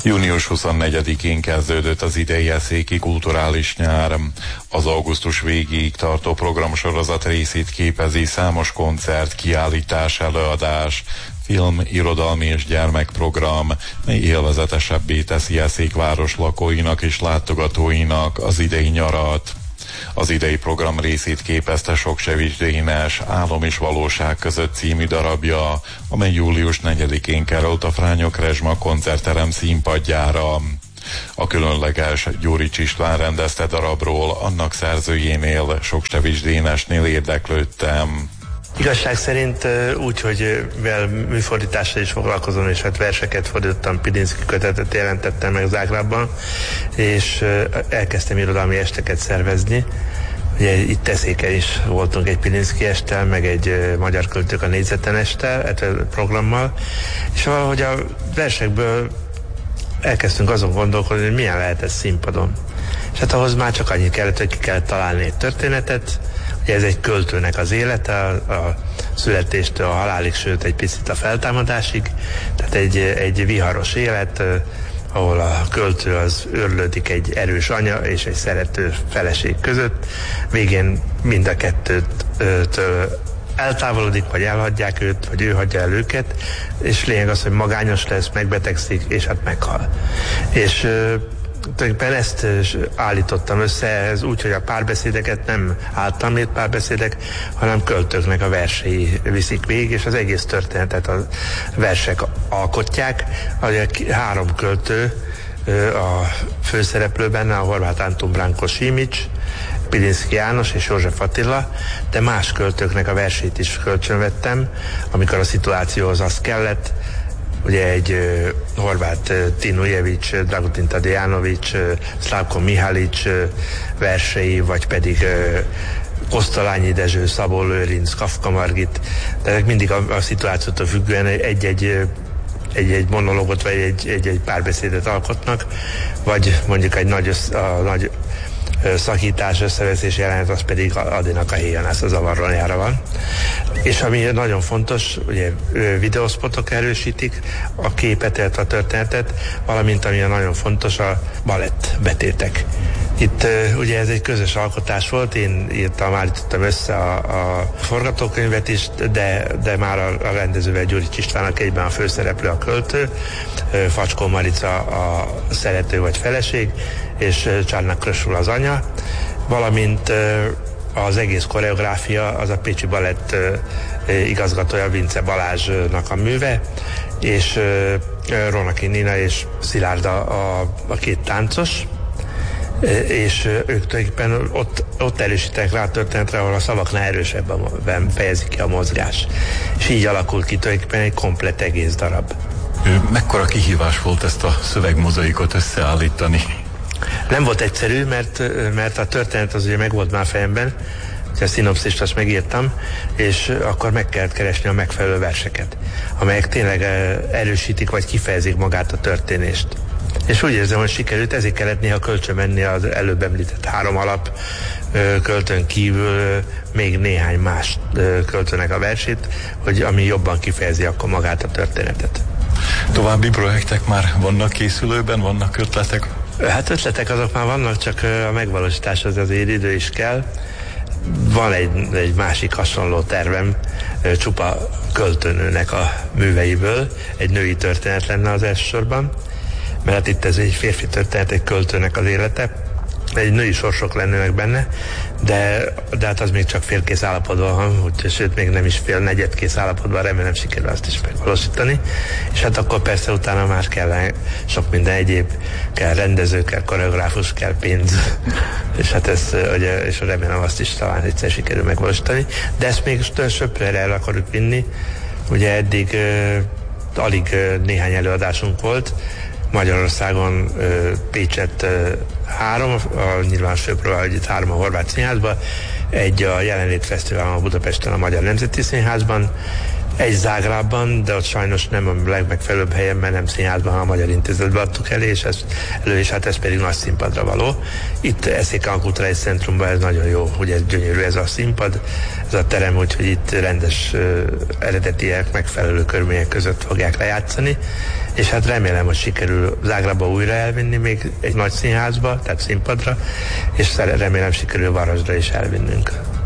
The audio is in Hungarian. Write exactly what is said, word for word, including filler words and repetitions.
június huszonnegyedikén kezdődött az idei eszéki kulturális nyár. Az augusztus végéig tartó programsorozat részét képezi számos koncert, kiállítás, előadás, film, irodalmi és gyermekprogram, mely élvezetesebbé teszi Eszékváros lakóinak és látogatóinak az idei nyarat. Az idei program részét képezte Soksevics Dénes Álom és valóság között című darabja, amely július negyedikén került a Frányok Rezsma koncertterem színpadjára. A különleges Gyurics István rendezte darabról, annak szerzőjénél, Soksevics Dénesnél érdeklődtem. Igazság szerint úgy, hogy mivel műfordítással is foglalkozom, és hát verseket fordítottam, Pilinszky kötetet jelentettem meg Zágrábban, és elkezdtem irodalmi esteket szervezni. Ugye itt Eszéken is voltunk egy Pilinszky estel, meg egy Magyar Költők a négyzeten estel, programmal, és valahogy a versekből elkezdtünk azon gondolkodni, hogy milyen lehet ez színpadon. És hát ahhoz már csak annyit kellett, hogy ki kellett találni egy történetet. Ugye ez egy költőnek az élete, a, a születéstől a halálig, sőt egy picit a feltámadásig. Tehát egy, egy viharos élet, ahol a költő az őrlődik egy erős anya és egy szerető feleség között. Végén mind a kettőtől eltávolodik, vagy elhagyják őt, vagy ő hagyja el őket, és lényeg az, hogy magányos lesz, megbetegszik, és hát meghal. És tulajdonképpen ezt állítottam össze, ez úgy, hogy a párbeszédeket nem általam párbeszédek, hanem költőknek a versei viszik végig, és az egész történetet a versek alkotják. Három költő a főszereplőben, a Horváth Anton Branko Simics, Pilinszky János és József Attila, de más költőknek a versét is kölcsönvettem, amikor a szituációhoz az kellett. Ugye egy uh, Horváth uh, Tinujevics, uh, Dragutin Tadejanovics, uh, Szlavko Mihálics uh, versei, vagy pedig uh, Kosztolányi Dezső, Szabó Lőrinc, Kafka Margit, de ezek mindig a, a szituációtól függően egy-egy egy-egy monológot, vagy egy-egy párbeszédet alkotnak, vagy mondjuk egy nagy, össz, a, nagy szakítás, összeveszés jelenet, az pedig Adinak a héjanász, az avarronyára van. És ami nagyon fontos, ugye videószpotok erősítik a képet, illetve a történetet, valamint ami nagyon fontos, a balett betétek. Itt ugye ez egy közös alkotás volt, én írtam, állítottam össze a, a forgatókönyvet is, de, de már a, a rendezővel, Gyurics Istvánnak egyben a főszereplő a költő, Facskó Marica a szerető vagy feleség, és Csárnak Krösul az anya, valamint az egész koreográfia az a Pécsi Balett igazgatója Vince Balázsnak a műve, és Rónaki Nina és Szilárd a, a, a két táncos, és ők tulajdonképpen ott, ott erősítenek rá a történetre, ahol a szavaknál erősebben fejezik ki a mozgás. És így alakult ki tulajdonképpen egy komplett egész darab. Mekkora kihívás volt ezt a szövegmozaikot összeállítani? Nem volt egyszerű, mert, mert a történet az ugye meg volt már fejemben, a szinopszist azt megírtam, és akkor meg kellett keresni a megfelelő verseket, amelyek tényleg erősítik vagy kifejezik magát a történést. És úgy érzem, hogy sikerült, ezért kellett néha kölcsön menni az előbb említett három alap költőn kívül még néhány más költőnek a versét, hogy ami jobban kifejezi akkor magát a történetet. További projektek már vannak készülőben, vannak ötletek? Hát ötletek azok már vannak, csak a megvalósításhoz azért idő is kell. Van egy, egy másik hasonló tervem, csupa költőnőnek a műveiből, egy női történet lenne az elsősorban, mert itt ez egy férfi történet, egy költőnek az élete, egy női sorsok lennének benne, de, de hát az még csak félkész állapotban van, hogy, sőt még nem is fél negyedkész állapotban, remélem sikerül azt is megvalósítani, és hát akkor persze utána már kell sok minden egyéb, kell rendező, kell koreográfus, kell pénz, és hát ez, ugye, és remélem azt is talán egyszer sikerül megvalósítani, de ezt még söprőre el akarjuk vinni, ugye eddig uh, alig uh, néhány előadásunk volt, Magyarországon, Pécset három, a nyilvános főpróba, hogy itt három a Horváth Színházban, egy a Jelenlét Fesztiválon Budapesten a Magyar Nemzeti Színházban, Egy Zágrábban, de ott sajnos nem a legmegfelelőbb helyen, mert nem színházban, hanem a Magyar Intézetbe adtuk elő, és ez, elő, és hát ez pedig nagy színpadra való. Itt Eszéken Kulturális Centrumban ez nagyon jó, hogy ez gyönyörű ez a színpad, ez a terem, úgyhogy itt rendes, uh, eredetiek, megfelelő körülmények között fogják lejátszani, és hát remélem, hogy sikerül Zágrába újra elvinni még egy nagy színházba, tehát színpadra, és remélem sikerül Varasdra is elvinnünk.